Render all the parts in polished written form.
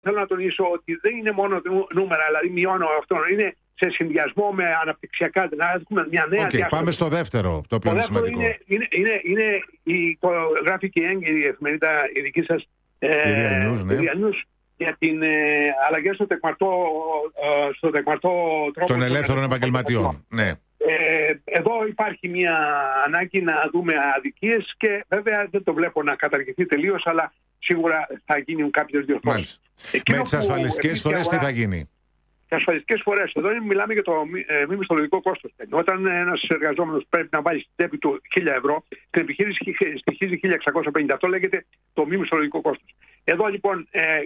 θέλω να τονίσω ότι δεν είναι μόνο νούμερα, δηλαδή μειώνω αυτό, είναι σε συνδυασμό με αναπτυξιακά, να έχουμε μια νέα διάσταση. Πάμε στο δεύτερο, το οποίο είναι σημαντικό. Το γράφει και η εφημερίδα η δική σας, Iridia News, για την αλλαγή στο τεκμαρτό τρόπο των ελεύθερων επαγγελματιών. Ναι. Εδώ υπάρχει μια ανάγκη να δούμε αδικίες και βέβαια δεν το βλέπω να καταργηθεί τελείως, αλλά σίγουρα θα γίνουν κάποιες διορθώσεις. Με τις ασφαλιστικές φορές τι θα γίνει? Τι ασφαλιστικές φορές, εδώ μιλάμε για το μη μισθολογικό κόστος. Όταν ένας εργαζόμενος πρέπει να βάλει στην τσέπη του 1.000 ευρώ, την επιχείρηση στοιχίζει 1.650. Αυτό λέγεται το μη μισθολογικό κόστος. Εδώ λοιπόν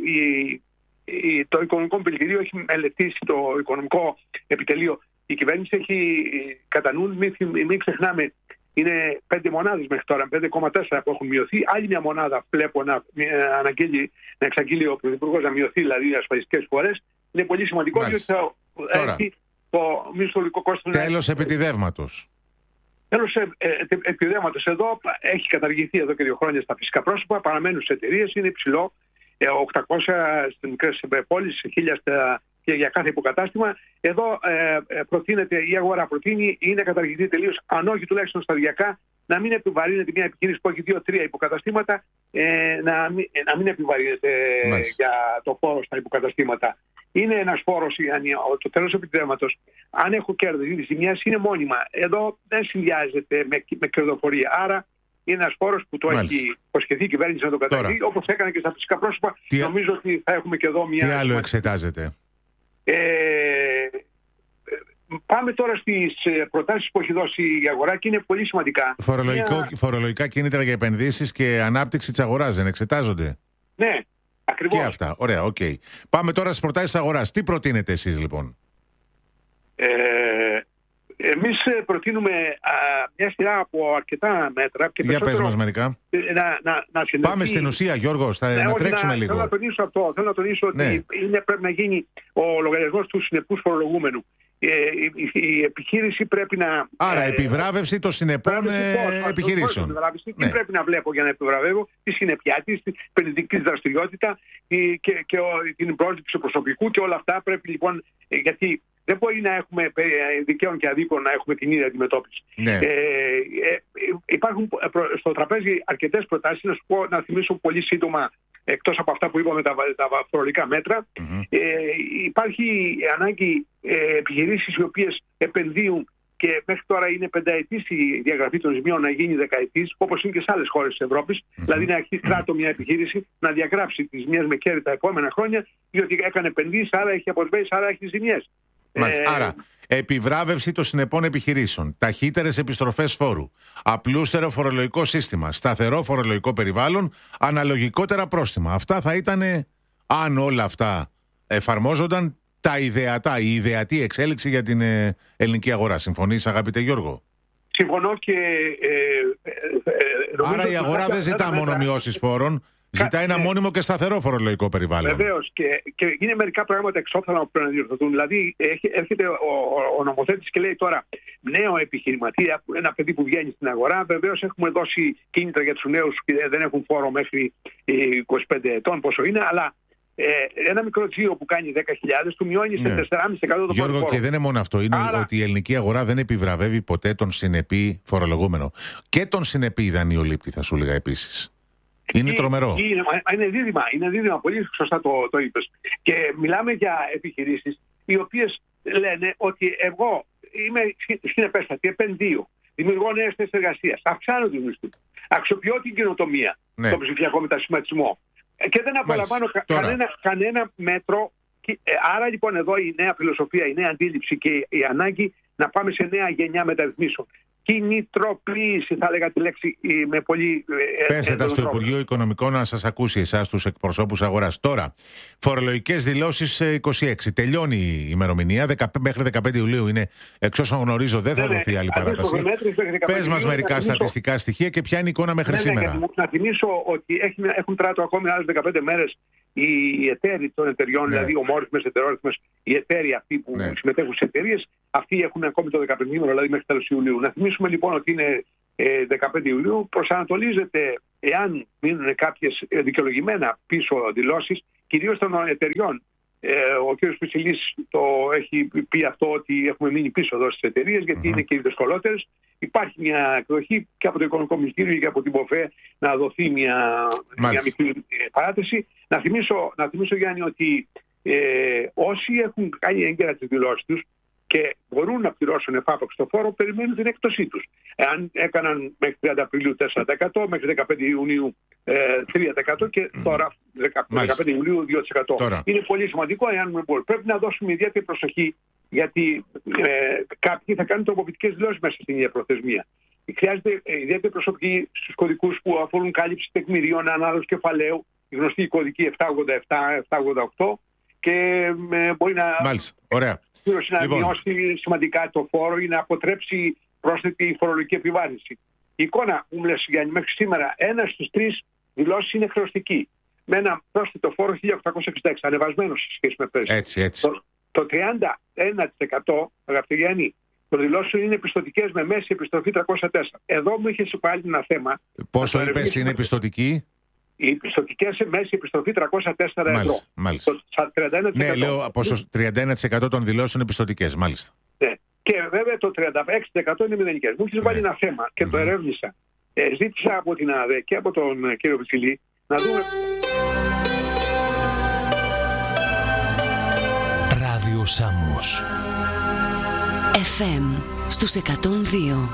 το Οικονομικό Επιτελείο έχει μελετήσει, το Οικονομικό Επιτελείο. Η κυβέρνηση έχει κατά νου, μην ξεχνάμε, είναι 5 μονάδες μέχρι τώρα, 5,4 που έχουν μειωθεί. Άλλη μια μονάδα βλέπω να εξαγγείλει ο Πρωθυπουργός να μειωθεί, δηλαδή οι ασφαλιστικές φορές. Είναι πολύ σημαντικό, διότι θα έχει το μισθολογικό κόστος. Τέλος επιτιδεύματος. Τέλος επιτιδεύματος. Εδώ έχει καταργηθεί εδώ και 2 χρόνια στα φυσικά πρόσωπα, παραμένουν στις εταιρείες, είναι υψηλό. 800 στις μικρές πόλεις, 1.000 και για κάθε υποκατάστημα. Εδώ προτείνεται, η αγορά προτείνει ή να καταργηθεί τελείως, αν όχι τουλάχιστον σταδιακά, να μην επιβαρύνεται μια επιχείρηση που έχει 2-3 υποκαταστήματα, να μην επιβαρύνεται για το φόρο στα υποκαταστήματα. Είναι ένας φόρος, το τέλος επιτιδεύματος. Αν έχω κέρδη, η ζημιά είναι μόνιμα. Εδώ δεν συνδυάζεται με κερδοφορία. Άρα είναι ένας φόρος που το έχει υποσχεθεί η κυβέρνηση να το καταργεί, όπως έκανε και στα φυσικά πρόσωπα. Νομίζω ότι θα έχουμε και εδώ μια. Τι άλλο εξετάζεται? Πάμε τώρα στις προτάσεις που έχει δώσει η αγορά και είναι πολύ σημαντικά. Φορολογικά κίνητρα για επενδύσεις και ανάπτυξη της αγοράς δεν εξετάζονται? Ναι, ακριβώς. Και αυτά. Ωραία, οκ. Πάμε τώρα στις προτάσεις της αγοράς. Τι προτείνετε εσείς λοιπόν? Εμείς προτείνουμε μια σειρά από αρκετά μέτρα. Και για πες μας μερικά. Πάμε στην ουσία, Γιώργο, να τρέξουμε λίγο. Θέλω να τονίσω αυτό. Θέλω να τονίσω ότι πρέπει να γίνει ο λογαριασμός του συνεπούς φορολογούμενου. Η επιχείρηση πρέπει να. Άρα, επιβράβευση των συνεπών επιχειρήσεων. Τι πρέπει να βλέπω για να επιβραβεύω? Τη συνεπιά τη, την επενδυτική δραστηριότητα και την πρόσληψη προσωπικού και όλα αυτά πρέπει λοιπόν. Γιατί δεν μπορεί να έχουμε δικαίων και αδίκων να έχουμε την ίδια αντιμετώπιση. Ναι. Υπάρχουν στο τραπέζι αρκετές προτάσεις. Να θυμίσω πολύ σύντομα, εκτός από αυτά που είπαμε τα φορολογικά μέτρα, υπάρχει ανάγκη επιχειρήσεις οι οποίες επενδύουν και μέχρι τώρα είναι 5ετής η διαγραφή των ζημιών να γίνει 10ετής, όπως είναι και σε άλλες χώρες της Ευρώπης. Δηλαδή να αρχίσει κράτο μια επιχείρηση να διαγράψει τις ζημιές με κέρδη τα επόμενα χρόνια, διότι έκανε επενδύσεις, άρα έχει αποσβέσει, άρα έχει ζημιές. Άρα, επιβράβευση των συνεπών επιχειρήσεων, ταχύτερες επιστροφές φόρου, απλούστερο φορολογικό σύστημα, σταθερό φορολογικό περιβάλλον, αναλογικότερα πρόστιμα. Αυτά θα ήταν, αν όλα αυτά εφαρμόζονταν, η ιδεατή εξέλιξη για την ελληνική αγορά. Συμφωνείς, αγαπητέ Γιώργο? Συμφωνώ και. Άρα η αγορά δεν ζητά μόνο μειώσεις φόρων. Ζητάει ένα μόνιμο και σταθερό φορολογικό περιβάλλον. Βεβαίως. Και είναι μερικά πράγματα εξόφθαλμα που πρέπει να διορθωθούν. Δηλαδή, έρχεται ο νομοθέτης και λέει τώρα νέο επιχειρηματία, ένα παιδί που βγαίνει στην αγορά. Βεβαίως, έχουμε δώσει κίνητρα για τους νέους που δεν έχουν φόρο μέχρι 25 ετών, πόσο είναι, αλλά ένα μικρό τζίρο που κάνει 10.000 του μειώνει σε 4,5% το Γιώργο, και δεν είναι μόνο αυτό. Είναι ότι η ελληνική αγορά δεν επιβραβεύει ποτέ τον συνεπή φορολογούμενο. Και τον συνεπή δανειολήπτη, θα σου έλεγα επίσης. Είναι τρομερό. Είναι δίδυμα. Πολύ σωστά το είπες. Και μιλάμε για επιχειρήσεις οι οποίες λένε ότι εγώ είμαι στην επέστατη, επενδύω, δημιουργώ νέες θέσεις εργασίας, αυξάνω τους μισθούς, αξιοποιώ την καινοτομία, τον ψηφιακό μετασχηματισμό και δεν απολαμβάνω κανένα μέτρο. Άρα λοιπόν εδώ η νέα φιλοσοφία, η νέα αντίληψη και η ανάγκη να πάμε σε νέα γενιά μεταρρυθμίσεων. Κινητροποίηση, θα έλεγα τη λέξη με πολύ. Πέστε τα στο Υπουργείο Οικονομικών να σας ακούσει εσάς τους εκπροσώπους αγοράς. Τώρα, φορολογικές δηλώσεις 26. Τελειώνει η ημερομηνία. Μέχρι 15 Ιουλίου είναι, εξ όσων γνωρίζω, δεν θα δοθεί άλλη παράταση. Πες μας μερικά στατιστικά στοιχεία και ποια είναι η εικόνα μέχρι σήμερα. Να θυμίσω ότι έχουν τράτο ακόμη άλλες 15 μέρες οι εταίροι των εταιριών, δηλαδή ομόρυθμες, ετερόρυθμες, οι εταίροι αυτοί που συμμετέχουν σε εταιρείες, αυτοί έχουν ακόμη το 15ήμερο, δηλαδή μέχρι τέλος Ιουλίου. Να θυμίσουμε λοιπόν ότι είναι 15 Ιουλίου, προσανατολίζεται, εάν μείνουν κάποιες δικαιολογημένα πίσω δηλώσεις, κυρίως των εταιριών. Ο κ. Πισιλής το έχει πει αυτό, ότι έχουμε μείνει πίσω εδώ στις εταιρείες, γιατί είναι και οι δυσκολότερες. Υπάρχει μια εκδοχή και από το Οικονομικό Μυστήριο και από την ΠΟΦΕ να δοθεί μια μικρή παράτηση. Να θυμίσω Γιάννη, ότι όσοι έχουν κάνει έγκαιρα τις δηλώσεις τους και μπορούν να πληρώσουν εφάπαξ το φόρο, περιμένουν την έκπτωσή τους. Εάν έκαναν μέχρι 30 Απριλίου 4%, μέχρι 15 Ιουνίου 3% και τώρα 15 Ιουλίου 2%. Τώρα. Είναι πολύ σημαντικό, πρέπει να δώσουμε ιδιαίτερη προσοχή, γιατί κάποιοι θα κάνουν τροποποιητικές δηλώσεις μέσα στην ίδια προθεσμία. Χρειάζεται ιδιαίτερη προσοχή στους κωδικούς που αφορούν κάλυψη τεκμηρίων, ανάδοση κεφαλαίου, η γνωστή κωδική 787-788, και μπορεί να μειώσει σημαντικά το φόρο ή να αποτρέψει πρόσθετη φορολογική επιβάρυνση. Η εικόνα που μου λες, Γιάννη, μέχρι σήμερα ένας στους 3 δηλώσεις είναι χρεωστική, με ένα πρόσθετο φόρο 1.866, ανεβασμένο σε σχέση με πέρσι. Έτσι. Το 31%, αγαπητέ Γιάννη, των δηλώσεων είναι πιστωτικές με μέση επιστροφή 304. Εδώ μου είχες πάλι ένα θέμα. Πόσο είπες είναι πιστωτική? Οι πιστωτικές σε μέση επιστροφή 304 ευρώ. Μάλιστα. 31%. Ναι, λέω πόσο 31% των δηλώσεων είναι πιστωτικές, μάλιστα. Ναι. Και βέβαια το 36% είναι μηδενικές. Μου έχεις βάλει ένα θέμα και το ερεύνησα. Ζήτησα από την ΑΔΕ και από τον κύριο Πιτσιλή να δούμε. Ράδιο Σάμος FM στους 102.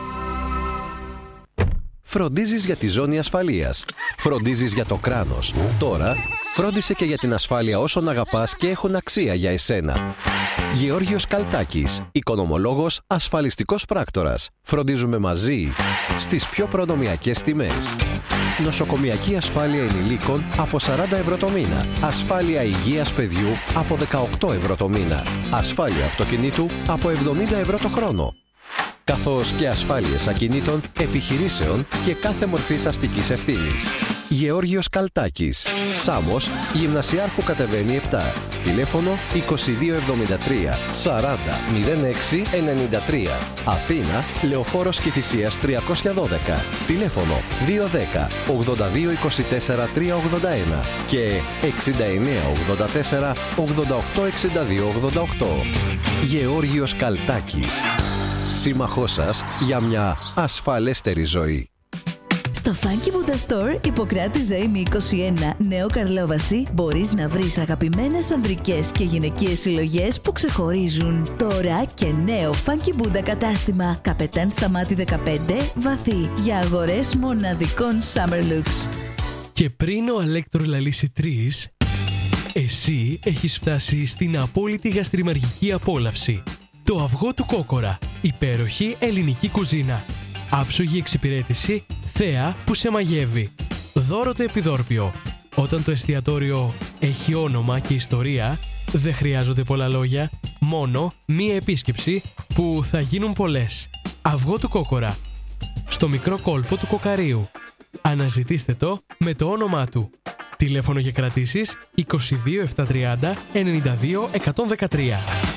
Φροντίζεις για τη ζώνη ασφαλείας. Φροντίζεις για το κράνος. Τώρα φρόντισε και για την ασφάλεια όσων αγαπάς και έχουν αξία για εσένα. Γεώργιος Καλτάκης, οικονομολόγος, ασφαλιστικός πράκτορας. Φροντίζουμε μαζί στις πιο προνομιακές τιμές. Νοσοκομιακή ασφάλεια ενηλίκων από 40 ευρώ το μήνα. Ασφάλεια υγείας παιδιού από 18 ευρώ το μήνα. Ασφάλεια αυτοκινήτου από 70 ευρώ το χρόνο. Καθώς και ασφάλειες ακινήτων, επιχειρήσεων και κάθε μορφής αστικής ευθύνης. Γεώργιος Καλτάκης, Σάμος, Γυμνασιάρχου κατεβαίνει 7. Τηλέφωνο 2273 40 06 93. Αθήνα, Λεωφόρος Κηφισίας 312. Τηλέφωνο 210 82 24 381 και 69 84 88 62 88. Γεώργιος Καλτάκης, σύμμαχός σας για μια ασφαλέστερη ζωή. Στο Funky Buddha Store, Ιπποκράτη Ζωήμη 21, Νέο Καρλόβαση, μπορείς να βρεις αγαπημένες ανδρικές και γυναικείες συλλογές που ξεχωρίζουν. Τώρα και νέο Funky Buddha κατάστημα, Καπετάν Σταμάτη 15, βαθύ, για αγορές μοναδικών Summer Looks. Και πριν ο Αλέκτρο λαλήσει 3, εσύ έχεις φτάσει στην απόλυτη γαστριμαργική απόλαυση. Το αυγό του Κόκορα, υπέροχη ελληνική κουζίνα. Άψογη εξυπηρέτηση, θέα που σε μαγεύει. Δώρο το επιδόρπιο. Όταν το εστιατόριο έχει όνομα και ιστορία, δεν χρειάζονται πολλά λόγια, μόνο μία επίσκεψη που θα γίνουν πολλές. Αυγό του Κόκορα, στο μικρό κόλπο του Κοκαρίου. Αναζητήστε το με το όνομά του. Τηλέφωνο για κρατήσεις 22 730 92 113.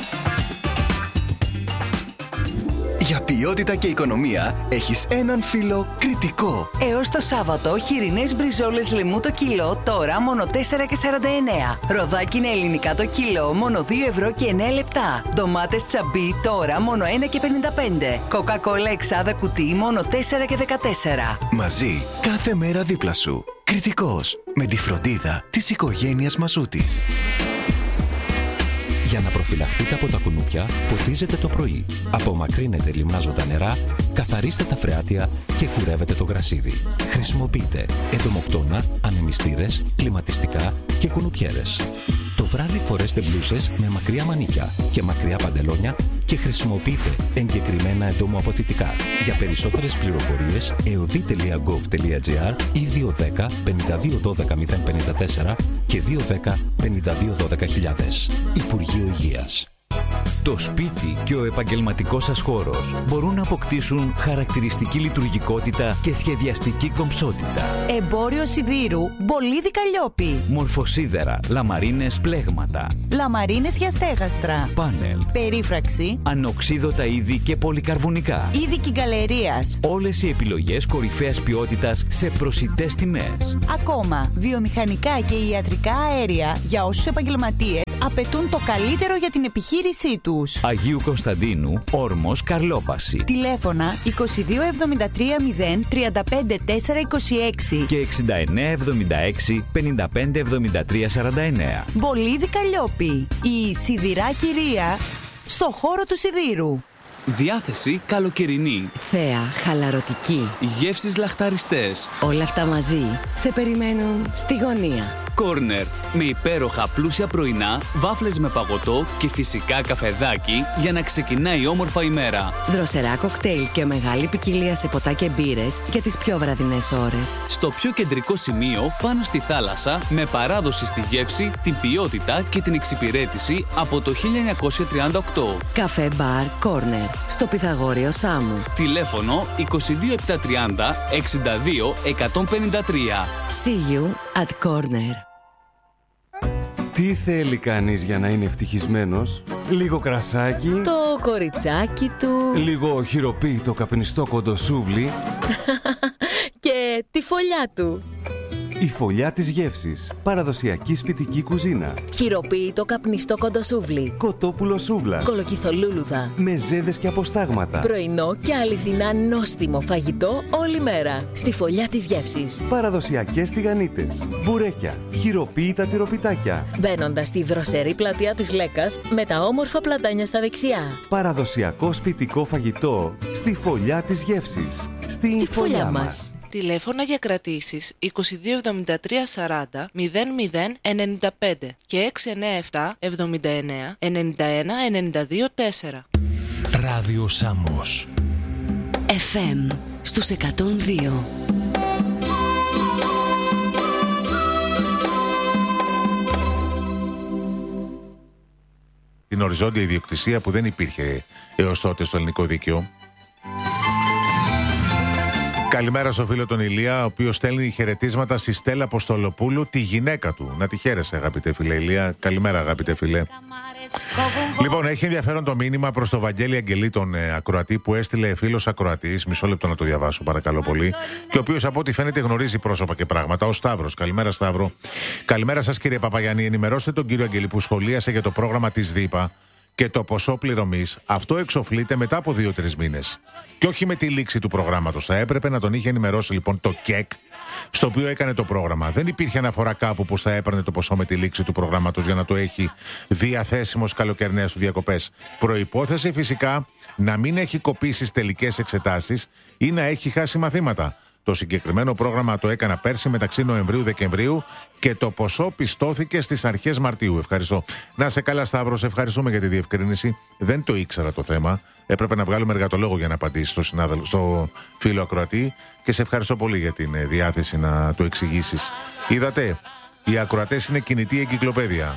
Για ποιότητα και οικονομία έχεις έναν φίλο Κρητικό. Έως το Σάββατο, χοιρινές μπριζόλες λαιμού το κιλό, τώρα μόνο 4,49. Ροδάκινα ελληνικά το κιλό, μόνο 2 ευρώ και 9 λεπτά. Ντομάτες τσαμπί, τώρα μόνο 1,55. Κοκακόλα εξάδα κουτί, μόνο 4,14. Μαζί, κάθε μέρα δίπλα σου. Κρητικός, με τη φροντίδα της οικογένειας Μασούτης. Για να προφυλαχτείτε από τα κουνούπια, ποτίζετε το πρωί. Απομακρύνετε λιμνάζοντα νερά, καθαρίστε τα φρεάτια και κουρεύετε το γρασίδι. Χρησιμοποιείτε εντομοκτώνα, ανεμιστήρες, κλιματιστικά και κουνουπιέρες. Το βράδυ φορέστε μπλούσες με μακριά μανίκια και μακριά παντελόνια και χρησιμοποιείτε εγκεκριμένα εντομοαποθητικά. Για περισσότερες πληροφορίες, eodi.gov.gr ή 210 52 12 054 και 210 52 12 000. Υπουργείο Υγείας. Το σπίτι και ο επαγγελματικός σας χώρος μπορούν να αποκτήσουν χαρακτηριστική λειτουργικότητα και σχεδιαστική κομψότητα. Εμπόριο σιδήρου Μπολίδι Καλλιόπη. Μορφοσίδερα, λαμαρίνες πλέγματα. Λαμαρίνες για στέγαστρα. Πάνελ. Περίφραξη. Ανοξίδωτα είδη και πολυκαρβουνικά. Είδη κυγκαλερίας. Όλες οι επιλογές κορυφαίας ποιότητας σε προσιτές τιμές. Ακόμα, βιομηχανικά και ιατρικά αέρια για όσους επαγγελματίες απαιτούν το καλύτερο για την επιχείρησή τους. Αγίου Κωνσταντίνου, Όρμος, Καρλόπαση. Τηλέφωνα 2273 0 35 426 και 6976 55 73 49. Μπολίδι Καλλιόπη, η σιδηρά κυρία στο χώρο του σιδήρου. Διάθεση καλοκαιρινή. Θέα χαλαρωτική. Γεύσεις λαχταριστές. Όλα αυτά μαζί σε περιμένουν στη γωνία. Κόρνερ, με υπέροχα πλούσια πρωινά, βάφλες με παγωτό και φυσικά καφεδάκι για να ξεκινάει όμορφα η μέρα. Δροσερά κοκτέιλ και μεγάλη ποικιλία σε ποτά και μπύρες για τις πιο βραδινές ώρες. Στο πιο κεντρικό σημείο, πάνω στη θάλασσα, με παράδοση στη γεύση, την ποιότητα και την εξυπηρέτηση από το 1938. Καφέ μπαρ Κόρνερ, στο Πυθαγόριο Σάμου. Τηλέφωνο 22730 62 153. See you at Corner. Τι θέλει κανείς για να είναι ευτυχισμένος? Λίγο κρασάκι, το κοριτσάκι του, λίγο χειροποίητο καπνιστό κοντοσούβλι και τη φωλιά του. Η φωλιά της γεύσης. Παραδοσιακή σπιτική κουζίνα. Χειροποίητο καπνιστό κοντοσούβλι. Κοτόπουλο σούβλας. Κολοκυθολούλουδα. Μεζέδες και αποστάγματα. Πρωινό και αληθινά νόστιμο φαγητό όλη μέρα. Στη φωλιά της γεύσης. Παραδοσιακές τηγανίτες. Μπουρέκια. Χειροποίητα τυροπιτάκια. Μπαίνοντας στη δροσερή πλατεία της Λέκας με τα όμορφα πλατάνια στα δεξιά. Παραδοσιακό σπιτικό φαγητό. Στη φωλιά της γεύσης. Στη φωλιά μας. Τηλέφωνα για κρατήσεις 2273 40 00 95 και 697 79 91 92 4. Ράδιο Σάμος. FM στους 102. Την οριζόντια ιδιοκτησία που δεν υπήρχε έως τότε στο ελληνικό δίκαιο. Καλημέρα στο φίλο τον Ηλία, ο οποίος στέλνει χαιρετίσματα στη Στέλλα Αποστολοπούλου, τη γυναίκα του. Να τη χαίρεσαι, αγαπητέ φίλε Ηλία. Καλημέρα, αγαπητέ φίλε. Λοιπόν, έχει ενδιαφέρον το μήνυμα προς το Βαγγέλη Αγγελή, τον ακροατή, που έστειλε φίλος ακροατής. Μισό λεπτό να το διαβάσω, παρακαλώ πολύ. Και ο οποίος, από ό,τι φαίνεται, γνωρίζει πρόσωπα και πράγματα. Ο Σταύρος. Καλημέρα, Σταύρο. Καλημέρα σας, κύριε Παπαγιάννη. Ενημερώστε τον κύριο Αγγελή που σχολίασε για το πρόγραμμα της ΔΥΠΑ και το ποσό πληρωμής. Αυτό εξοφλείται μετά από 2-3 μήνες. Και όχι με τη λήξη του προγράμματος. Θα έπρεπε να τον είχε ενημερώσει λοιπόν το ΚΕΚ, στο οποίο έκανε το πρόγραμμα. Δεν υπήρχε αναφορά κάπου που θα έπαιρνε το ποσό με τη λήξη του προγράμματος για να το έχει διαθέσιμο στις καλοκαιρινές του διακοπές. Προϋπόθεση φυσικά να μην έχει κοπήσει στις τελικές εξετάσεις ή να έχει χάσει μαθήματα. Το συγκεκριμένο πρόγραμμα το έκανα πέρσι μεταξύ Νοεμβρίου-Δεκεμβρίου και το ποσό πιστώθηκε στις αρχές Μαρτίου. Ευχαριστώ. Να σε καλά, Σταύρο, σε ευχαριστούμε για τη διευκρίνηση. Δεν το ήξερα το θέμα. Έπρεπε να βγάλουμε εργατολόγο για να απαντήσει στο φίλο ακροατή και σε ευχαριστώ πολύ για την διάθεση να το εξηγήσεις. Είδατε, οι ακροατές είναι κινητή εγκυκλοπαίδεια.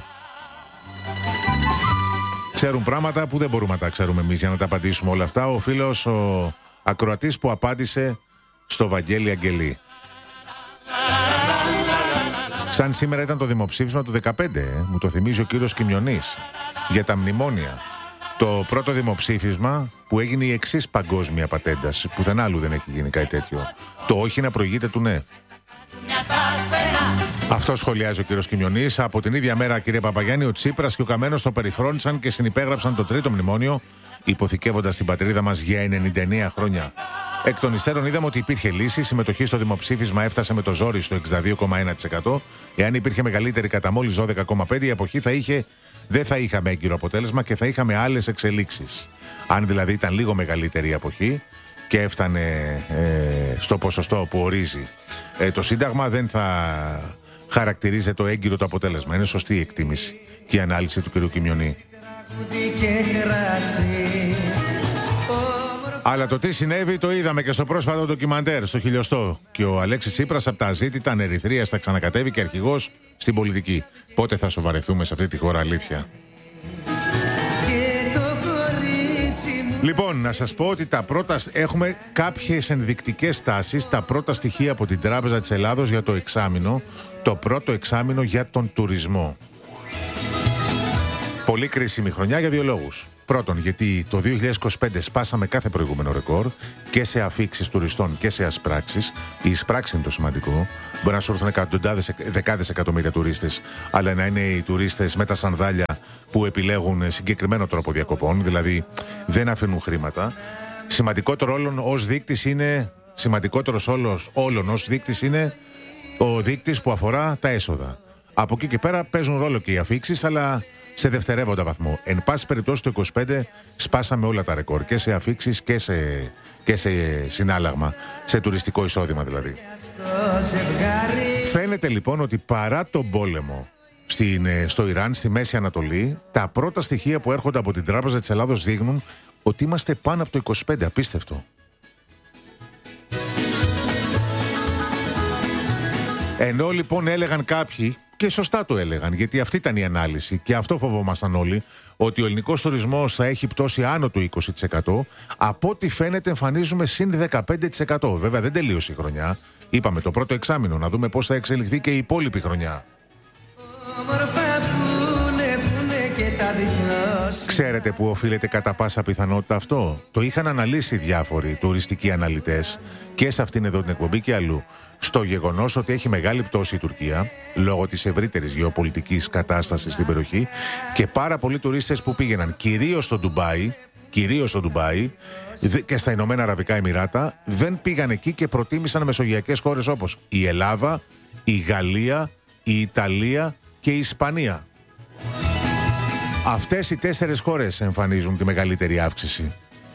Ξέρουν πράγματα που δεν μπορούμε να τα ξέρουμε εμείς για να τα απαντήσουμε όλα αυτά. Ο φίλος ο ακροατής που απάντησε στο Βαγγέλη Αγγελή. Σαν σήμερα ήταν το δημοψήφισμα του 2015, μου το θυμίζει ο κύριος Κιμιονής, για τα μνημόνια. Το πρώτο δημοψήφισμα που έγινε η εξής παγκόσμια πατένταση. Πουθενά άλλου δεν έχει γίνει κάτι τέτοιο. Το όχι να προηγείται του ναι. Αυτό σχολιάζει ο κύριος Κιμιονής. Από την ίδια μέρα, κύριε Παπαγιάννη, ο Τσίπρας και ο Καμένος το περιφρόνησαν και συνυπέγραψαν το τρίτο μνημόνιο, υποθηκεύοντας την πατρίδα μας για 99 χρόνια. Εκ των υστέρων είδαμε ότι υπήρχε λύση. Η συμμετοχή στο δημοψήφισμα έφτασε με το ζόρι στο 62,1%. Εάν υπήρχε μεγαλύτερη κατά μόλις 12,5%, η αποχή δεν θα είχαμε έγκυρο αποτέλεσμα και θα είχαμε άλλες εξελίξεις. Αν δηλαδή ήταν λίγο μεγαλύτερη η αποχή και έφτανε στο ποσοστό που ορίζει το Σύνταγμα, δεν θα χαρακτηρίζεται το έγκυρο το αποτέλεσμα. Είναι σωστή η εκτίμηση και η ανάλυση του κ. Κιμιονή. Αλλά το τι συνέβη το είδαμε και στο πρόσφατο ντοκιμαντέρ, στο χιλιοστό. Και ο Αλέξης Τσίπρας από τα αζήτητα ανερυθρίας θα ξανακατέβει και αρχηγός στην πολιτική. Πότε θα σοβαρευτούμε σε αυτή τη χώρα, αλήθεια? Λοιπόν, να σας πω ότι έχουμε κάποιες ενδεικτικές τάσεις, τα πρώτα στοιχεία από την Τράπεζα της Ελλάδος για το εξάμηνο, το πρώτο εξάμηνο για τον τουρισμό. Πολύ κρίσιμη χρονιά για δύο λόγους. Πρώτον, γιατί το 2025 σπάσαμε κάθε προηγούμενο ρεκόρ και σε αφίξεις τουριστών και σε εισπράξεις. Η εισπράξη είναι το σημαντικό. Μπορεί να σου έρθουν δεκάδες εκατομμύρια τουρίστες, αλλά να είναι οι τουρίστες με τα σανδάλια που επιλέγουν συγκεκριμένο τρόπο διακοπών, δηλαδή δεν αφήνουν χρήματα. Σημαντικότερος όλων ως δείκτης είναι ο δείκτης που αφορά τα έσοδα. Από εκεί και πέρα παίζουν ρόλο και οι αφίξεις, αλλά σε δευτερεύοντα βαθμό. Εν πάση περιπτώσει το 25 σπάσαμε όλα τα ρεκόρ και σε αφίξεις και σε συνάλλαγμα, σε τουριστικό εισόδημα δηλαδή. Φαίνεται λοιπόν ότι παρά τον πόλεμο στο Ιράν, στη Μέση Ανατολή, τα πρώτα στοιχεία που έρχονται από την Τράπεζα της Ελλάδος δείχνουν ότι είμαστε πάνω από το 25, απίστευτο. Ενώ λοιπόν έλεγαν κάποιοι, και σωστά το έλεγαν, γιατί αυτή ήταν η ανάλυση και αυτό φοβόμασταν όλοι, ότι ο ελληνικός τουρισμός θα έχει πτώσει άνω του 20%, από ό,τι φαίνεται εμφανίζουμε συν 15%. Βέβαια δεν τελείωσε η χρονιά, είπαμε το πρώτο εξάμηνο, να δούμε πώς θα εξελιχθεί και η υπόλοιπη χρονιά. Ξέρετε που οφείλεται κατά πάσα πιθανότητα αυτό? Το είχαν αναλύσει διάφοροι τουριστικοί αναλυτές και σε αυτήν εδώ την εκπομπή και αλλού. Στο γεγονός ότι έχει μεγάλη πτώση η Τουρκία λόγω της ευρύτερης γεωπολιτικής κατάστασης στην περιοχή και πάρα πολλοί τουρίστες που πήγαιναν κυρίως στο Ντουμπάι και στα Ηνωμένα Αραβικά Εμιράτα δεν πήγαν εκεί και προτίμησαν μεσογειακές χώρες όπως η Ελλάδα, η Γαλλία, η Ιταλία και η Ισπανία. Αυτές οι 4 χώρες εμφανίζουν τη μεγαλύτερη αύξηση.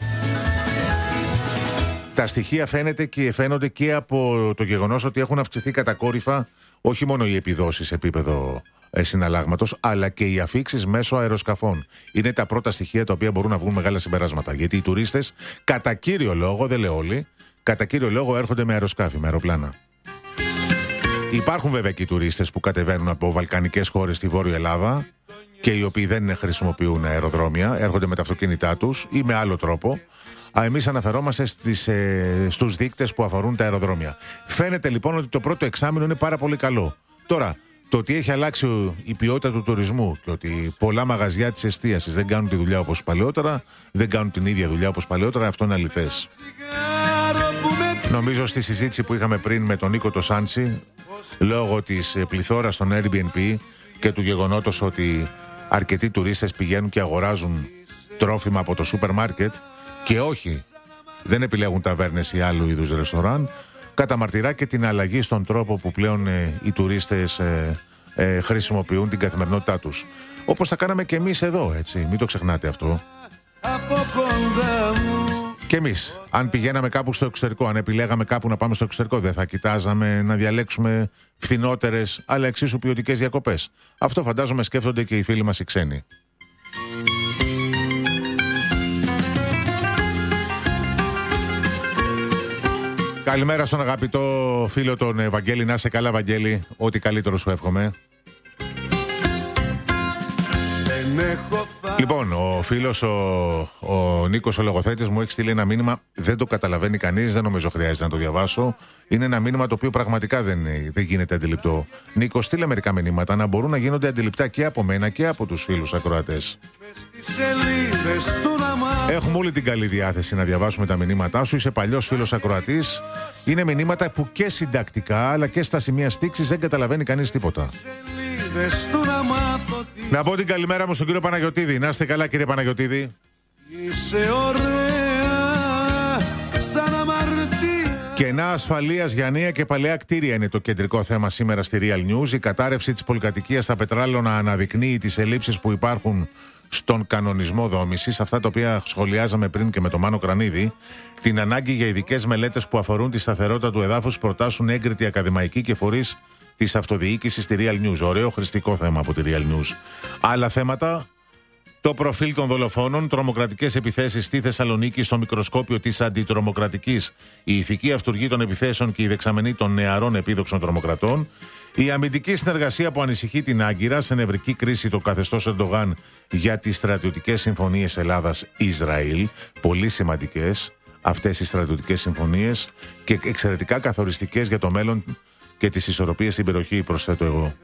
Τα στοιχεία φαίνονται και από το γεγονός ότι έχουν αυξηθεί κατακόρυφα όχι μόνο οι επιδόσεις σε επίπεδο συναλλάγματος, αλλά και οι αφίξεις μέσω αεροσκαφών. Είναι τα πρώτα στοιχεία τα οποία μπορούν να βγουν μεγάλα συμπεράσματα. Γιατί οι τουρίστες, κατά κύριο λόγο, δεν λέω όλοι, κατά κύριο λόγο έρχονται με αεροσκάφη, με αεροπλάνα. Υπάρχουν βέβαια και οι τουρίστες που κατεβαίνουν από βαλκανικές χώρες στη Βόρεια Ελλάδα και οι οποίοι δεν χρησιμοποιούν αεροδρόμια, έρχονται με τα αυτοκίνητά τους ή με άλλο τρόπο. Εμείς αναφερόμαστε στους δείκτες που αφορούν τα αεροδρόμια. Φαίνεται λοιπόν ότι το πρώτο εξάμηνο είναι πάρα πολύ καλό. Τώρα, το ότι έχει αλλάξει η ποιότητα του τουρισμού και ότι πολλά μαγαζιά της εστίασης δεν κάνουν τη δουλειά όπως παλαιότερα, δεν κάνουν την ίδια δουλειά όπως παλαιότερα, αυτό είναι αληθές. Νομίζω στη συζήτηση που είχαμε πριν με τον Νίκο το Σάντσι, λόγω της πληθώρας των Airbnb και του γεγονότος ότι αρκετοί τουρίστες πηγαίνουν και αγοράζουν τρόφιμα από το σούπερ μάρκετ και όχι, δεν επιλέγουν ταβέρνες ή άλλου είδους ρεστοράν, καταμαρτυρά και την αλλαγή στον τρόπο που πλέον οι τουρίστες χρησιμοποιούν την καθημερινότητά τους. Όπως θα κάναμε και εμείς εδώ, έτσι, μην το ξεχνάτε αυτό. Και εμείς, αν πηγαίναμε κάπου στο εξωτερικό, αν επιλέγαμε κάπου να πάμε στο εξωτερικό, δεν θα κοιτάζαμε να διαλέξουμε φθηνότερες αλλά εξίσου ποιοτικές διακοπές? Αυτό φαντάζομαι σκέφτονται και οι φίλοι μας οι ξένοι. Καλημέρα στον αγαπητό φίλο τον Βαγγέλη. Να είσαι καλά, Βαγγέλη. Ό,τι καλύτερο σου εύχομαι. Λοιπόν, ο φίλος ο Νίκος ο λογοθέτης μου έχει στείλει ένα μήνυμα. Δεν το καταλαβαίνει κανείς, δεν νομίζω χρειάζεται να το διαβάσω. Είναι ένα μήνυμα το οποίο πραγματικά δεν γίνεται αντιληπτό. Νίκο, στείλε μερικά μηνύματα να μπορούν να γίνονται αντιληπτά και από μένα και από τους φίλους ακροατές. Έχουμε όλη την καλή διάθεση να διαβάσουμε τα μηνύματά σου. Είσαι παλιός φίλος ακροατής. Είναι μηνύματα που και συντακτικά αλλά και στα σημεία στίξης δεν καταλαβαίνει κανείς τίποτα. Να πω την καλημέρα μου στον κύριο Παναγιωτίδη. Να είστε καλά, κύριε Παναγιωτίδη. Είσαι ωραία, σαν αμαρτία. Κενά ασφαλείας για νέα και παλαιά κτίρια είναι το κεντρικό θέμα σήμερα στη Real News. Η κατάρρευση της πολυκατοικίας στα Πετράλωνα αναδεικνύει τις ελλείψεις που υπάρχουν στον κανονισμό δόμησης, αυτά τα οποία σχολιάζαμε πριν και με τον Μάνο Κρανίδη. Την ανάγκη για ειδικές μελέτες που αφορούν τη σταθερότητα του εδάφους προτάσουν έγκριτοι ακαδημαϊκοί και φορείς της αυτοδιοίκησης στη Real News. Ωραίο χρηστικό θέμα από τη Real News. Άλλα θέματα. Το προφίλ των δολοφόνων, τρομοκρατικές επιθέσεις στη Θεσσαλονίκη στο μικροσκόπιο της αντιτρομοκρατικής, η ηθική αυτουργή των επιθέσεων και η δεξαμενή των νεαρών επίδοξων τρομοκρατών. Η αμυντική συνεργασία που ανησυχεί την Άγκυρα σε νευρική κρίση το καθεστώς Ερντογάν για τις στρατιωτικές συμφωνίες Ελλάδας-Ισραήλ. Πολύ σημαντικές αυτές οι στρατιωτικές συμφωνίες και εξαιρετικά καθοριστικές για το μέλλον και τις ισορροπίες στην περιοχή, προσθέτω εγώ.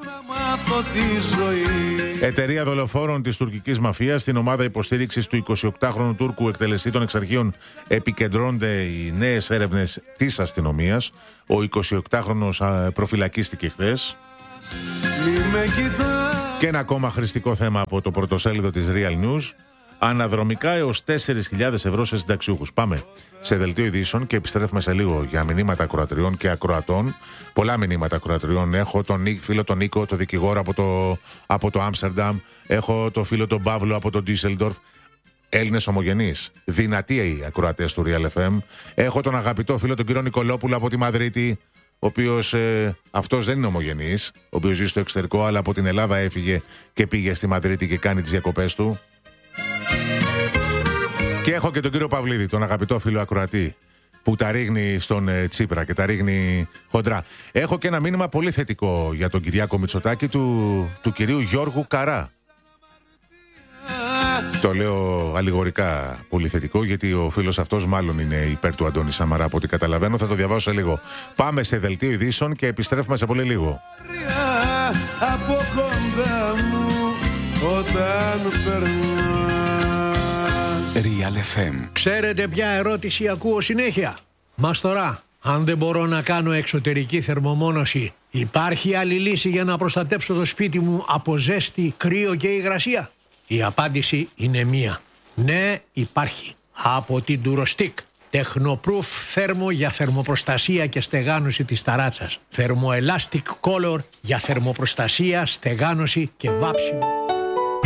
Εταιρεία δολοφόρων της τουρκικής μαφίας. Στην ομάδα υποστήριξης του 28χρονου Τούρκου εκτελεστή των εξαρχείων επικεντρώνονται οι νέες έρευνες της αστυνομίας. Ο 28χρονος προφυλακίστηκε χθες. Και ένα ακόμα χρηστικό θέμα από το πρωτοσέλιδο της Real News. Αναδρομικά έως 4.000 ευρώ σε συνταξιούχους. Πάμε σε δελτίο ειδήσεων και επιστρέφουμε σε λίγο για μηνύματα ακροατριών και ακροατών. Πολλά μηνύματα ακροατριών. Έχω τον φίλο τον Νίκο, τον δικηγόρο από το Άμστερνταμ. Έχω τον φίλο τον Παύλο από το Ντίσελντορφ. Έλληνες ομογενείς. Δυνατοί οι ακροατές του Real FM. Έχω τον αγαπητό φίλο τον κύριο Νικολόπουλο από τη Μαδρίτη. Ο οποίος αυτός δεν είναι ομογενής. Ο οποίος ζει στο εξωτερικό, αλλά από την Ελλάδα έφυγε και πήγε στη Μαδρίτη και κάνει τις διακοπές του. Και έχω και τον κύριο Παυλίδη, τον αγαπητό φίλο ακροατή, που τα ρίχνει στον Τσίπρα και τα ρίχνει χοντρά. Έχω και ένα μήνυμα πολύ θετικό για τον Κυριάκο Μητσοτάκη του κυρίου Γιώργου Καρά. Το λέω αλληγορικά πολύ θετικό, γιατί ο φίλος αυτός μάλλον είναι υπέρ του Αντώνη Σαμαρά, από ό,τι καταλαβαίνω. Θα το διαβάσω σε λίγο. Πάμε σε δελτίο ειδήσεων και επιστρέφουμε σε πολύ λίγο. Από κοντά μου όταν Real FM. Ξέρετε ποια ερώτηση ακούω συνέχεια? Μας τώρα, αν δεν μπορώ να κάνω εξωτερική θερμομόνωση, υπάρχει άλλη λύση για να προστατέψω το σπίτι μου από ζέστη, κρύο και υγρασία? Η απάντηση είναι μία. Ναι, υπάρχει. Από την Durostick. Technoproof θέρμο για θερμοπροστασία και στεγάνωση της ταράτσας. Thermoelastic Color για θερμοπροστασία, στεγάνωση και βάψιμο.